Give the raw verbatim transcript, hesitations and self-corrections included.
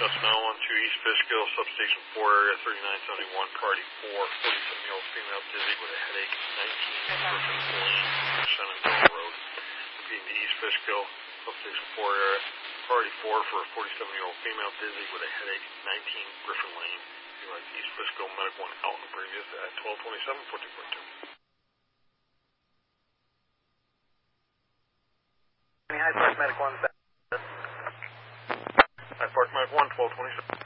That's now on to East Fishkill, substation four, area thirty-nine seventy-one, party four, forty-seven-year-old female dizzy with a headache, nineteen Griffin Lane, Shenandoah Road. Repeating to East Fishkill, substation four, area party four for a forty-seven-year-old female dizzy with a headache, nineteen Griffin Lane. Like East Fishkill, Medic one out in the previous at twelve twenty-seven, fourteen forty-two. Hyde Park Medic one. Hyde Park Medic one, twelve twenty-seven.